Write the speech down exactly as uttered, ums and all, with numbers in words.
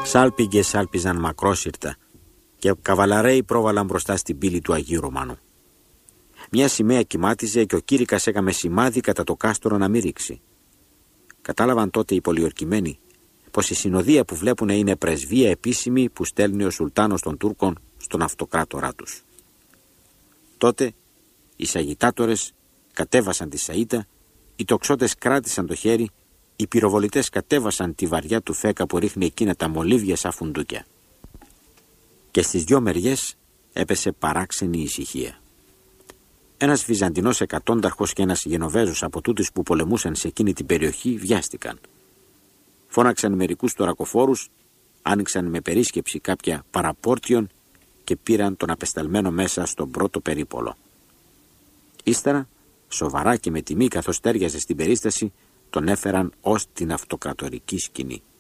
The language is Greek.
Σάλπιγγες σάλπιζαν μακρόσυρτα και καβαλαρέοι πρόβαλαν μπροστά στην πύλη του Αγίου Ρωμάνου. Μια σημαία κυμάτιζε και ο κήρυκας έκαμε σημάδι κατά το κάστρο να μην ρίξει. Κατάλαβαν τότε οι πολιορκημένοι πως η συνοδεία που βλέπουν είναι πρεσβεία επίσημη που στέλνει ο Σουλτάνος των Τούρκων στον αυτοκράτορά τους. Τότε οι σαγιτάτορες κατέβασαν τη σαΐτα, οι τοξότες κράτησαν το χέρι, οι πυροβολητές κατέβασαν τη βαριά του φέκα που ρίχνει εκείνα τα μολύβια σαν φουντούκια. Και στις δυο μεριές έπεσε παράξενη ησυχία. Ένας Βυζαντινός εκατόνταρχος και ένας Γενοβέζος από τούτους που πολεμούσαν σε εκείνη την περιοχή βιάστηκαν. Φώναξαν μερικούς τορακοφόρους, άνοιξαν με περίσκεψη κάποια παραπόρτιον και πήραν τον απεσταλμένο μέσα στον πρώτο περίπολο. Ύστερα, σοβαρά και με τιμή καθώς τέριαζε στην περίσταση, τον έφεραν ως την αυτοκρατορική σκηνή.